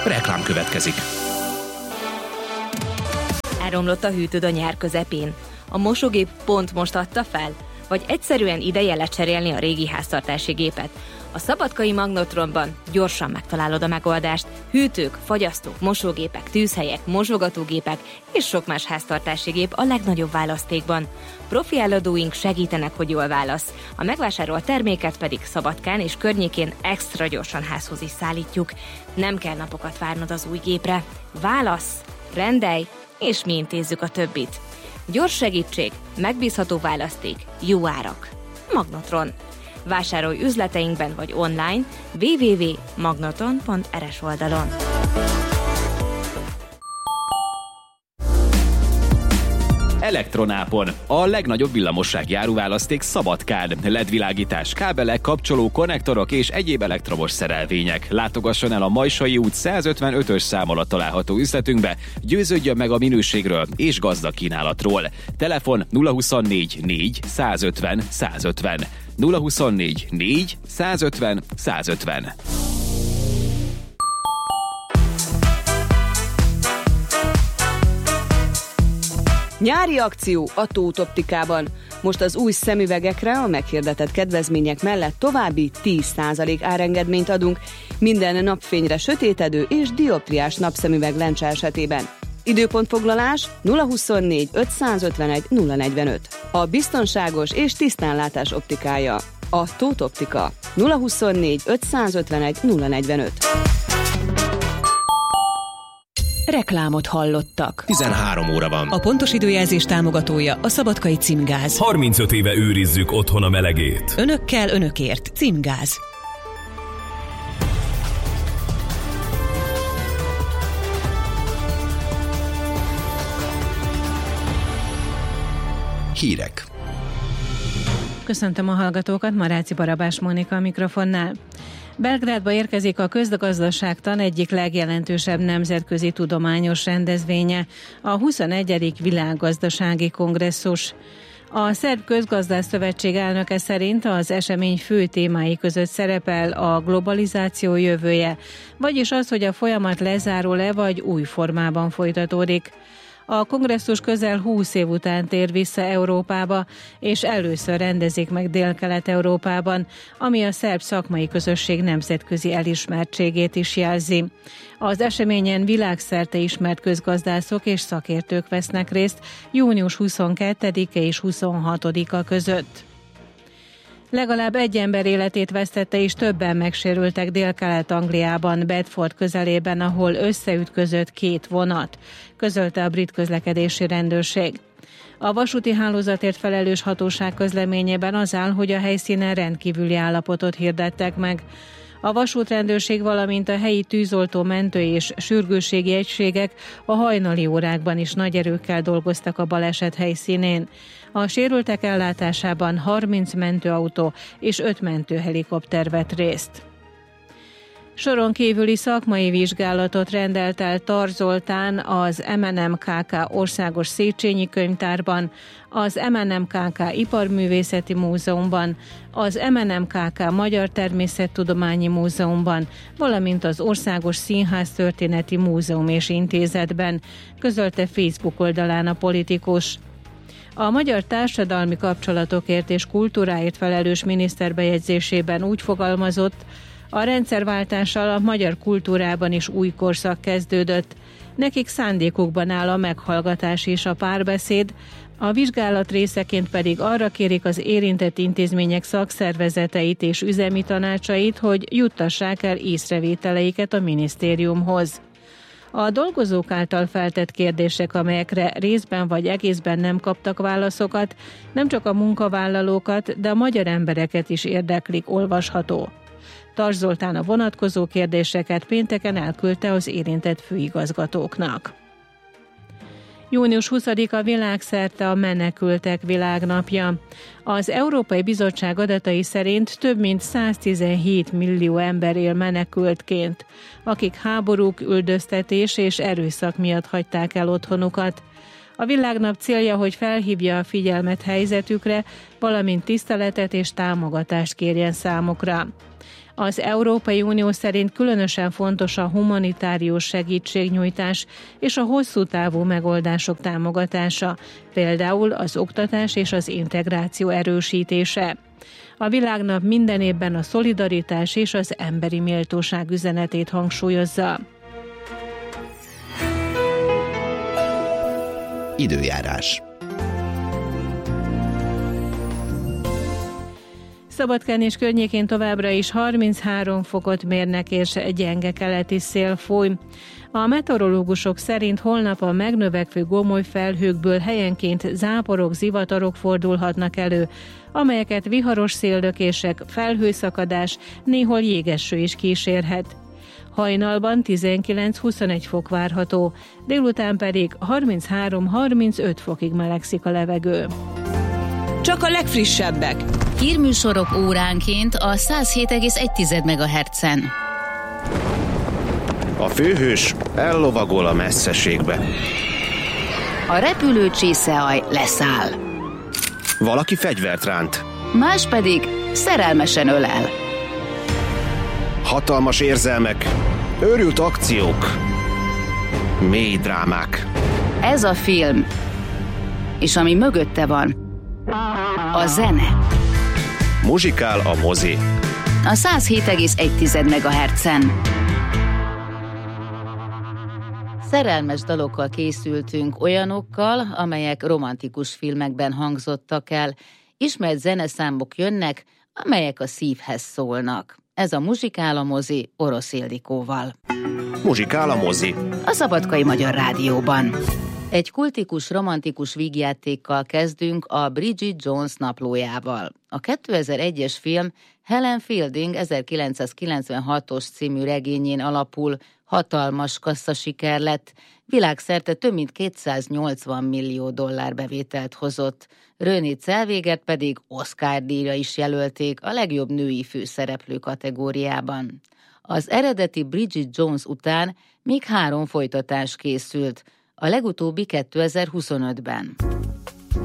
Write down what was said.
Reklám következik. Elromlott a hűtőd a nyár közepén. A mosógép pont most adta fel? Vagy egyszerűen ideje lecserélni a régi háztartási gépet? A Szabadkai Magnotronban gyorsan megtalálod a megoldást. Hűtők, fagyasztók, mosógépek, tűzhelyek, mosogatógépek és sok más háztartási gép a legnagyobb választékban. Profi eladóink segítenek, hogy jól válasz. A megvásárolt terméket pedig Szabadkán és környékén extra gyorsan házhoz is szállítjuk. Nem kell napokat várnod az új gépre. Válasz, rendelj, és mi intézzük a többit. Gyors segítség, megbízható választék, jó árak. Magnotron. Vásárolj üzleteinkben vagy online www.magnoton.rs oldalon. Elektronápon. A legnagyobb villamossági áruválaszték Szabadkán. LED-világítás, kábelek, kapcsoló, konnektorok és egyéb elektromos szerelvények. Látogasson el a Majsai út 155-ös szám alatt található üzletünkbe, győződjön meg a minőségről és gazdag kínálatról. Telefon 024 4 150 150. 024 4 150 150. Nyári akció a Tóth Optikában. Most az új szemüvegekre a meghirdetett kedvezmények mellett további 10% árengedményt adunk minden napfényre sötétedő és dioptriás napszemüveg lencse esetében. Időpontfoglalás 024 551 045. A biztonságos és tisztánlátás optikája. A Tóth Optika. 024 551 045. Reklámot hallottak. 13 óra van. A pontos időjelzés támogatója a Szabadkai Címgáz. 35 éve őrizzük otthon a melegét. Önökkel, önökért. Címgáz. Hírek. Köszöntöm a hallgatókat, Maráci Barabás Mónika a mikrofonnál. Belgrádba érkezik a közgazdaságtan egyik legjelentősebb nemzetközi tudományos rendezvénye, a 21. Világgazdasági Kongresszus. A Szerb Közgazdász Szövetség elnöke szerint az esemény fő témái között szerepel a globalizáció jövője, vagyis az, hogy a folyamat lezárul-e vagy új formában folytatódik. A kongresszus közel 20 év után tér vissza Európába, és először rendezik meg Dél-Kelet-Európában, ami a szerb szakmai közösség nemzetközi elismertségét is jelzi. Az eseményen világszerte ismert közgazdászok és szakértők vesznek részt június 22-e és 26-a között. Legalább egy ember életét vesztette és többen megsérültek Dél-Kelet-Angliában, Bedford közelében, ahol összeütközött két vonat, közölte a brit közlekedési rendőrség. A vasúti hálózatért felelős hatóság közleményében az áll, hogy a helyszínen rendkívüli állapotot hirdettek meg. A vasútrendőrség, valamint a helyi tűzoltó, mentő és sürgősségi egységek a hajnali órákban is nagy erőkkel dolgoztak a baleset helyszínén. A sérültek ellátásában 30 mentőautó és 5 mentőhelikopter vett részt. Soron kívüli szakmai vizsgálatot rendelt el Tar Zoltán az MNMKK Országos Széchenyi Könyvtárban, az MNMKK Iparművészeti Múzeumban, az MNMKK Magyar Természettudományi Múzeumban, valamint az Országos Színház Történeti Múzeum és Intézetben, közölte Facebook oldalán a politikus. A Magyar Társadalmi Kapcsolatokért és Kultúráért felelős miniszter bejegyzésében úgy fogalmazott, a rendszerváltással a magyar kultúrában is új korszak kezdődött. Nekik szándékukban áll a meghallgatás és a párbeszéd, a vizsgálat részeként pedig arra kérik az érintett intézmények szakszervezeteit és üzemi tanácsait, hogy juttassák el észrevételeiket a minisztériumhoz. A dolgozók által feltett kérdések, amelyekre részben vagy egészben nem kaptak válaszokat, nem csak a munkavállalókat, de a magyar embereket is érdeklik, olvasható. Tar Zoltán a vonatkozó kérdéseket pénteken elküldte az érintett főigazgatóknak. Június 20-a világszerte a menekültek világnapja. Az Európai Bizottság adatai szerint több mint 117 millió ember él menekültként, akik háborúk, üldöztetés és erőszak miatt hagyták el otthonukat. A világnap célja, hogy felhívja a figyelmet helyzetükre, valamint tiszteletet és támogatást kérjen számukra. Az Európai Unió szerint különösen fontos a humanitárius segítségnyújtás és a hosszú távú megoldások támogatása, például az oktatás és az integráció erősítése. A világnap minden évben a szolidaritás és az emberi méltóság üzenetét hangsúlyozza. Időjárás. Szabadkán és környékén továbbra is 33 fokot mérnek, és gyenge keleti szél fúj. A meteorológusok szerint holnap a megnövekvő gomoly felhőkből helyenként záporok, zivatarok fordulhatnak elő, amelyeket viharos széllökések, felhőszakadás, néhol jégeső is kísérhet. Hajnalban 19-21 fok várható, délután pedig 33-35 fokig melegszik a levegő. Csak a legfrissebbek. Hírműsorok óránként a 107,1 MHz-en. A főhős ellovagol a messzeségbe. A repülő csészealj leszáll. Valaki fegyvert ránt. Más pedig szerelmesen ölel. Hatalmas érzelmek, őrült akciók, mély drámák. Ez a film, és ami mögötte van, a zene. Muzsikál a mozi. A 107,1 MHz-en. Szerelmes dalokkal készültünk, olyanokkal, amelyek romantikus filmekben hangzottak el. Ismert zeneszámok jönnek, amelyek a szívhez szólnak. Ez a Muzsikál a mozi Orosz Ildikóval. Muzsikál a mozi. A Szabadkai Magyar Rádióban. Egy kultikus, romantikus vígjátékkal kezdünk, a Bridget Jones naplójával. A 2001-es film Helen Fielding 1996-os című regényén alapul, hatalmas kasszasiker lett, világszerte több mint $280 millió bevételt hozott. Renée Zellweger pedig Oscar-díjra is jelölték a legjobb női főszereplő kategóriában. Az eredeti Bridget Jones után még 3 folytatás készült, a legutóbbi 2025-ben.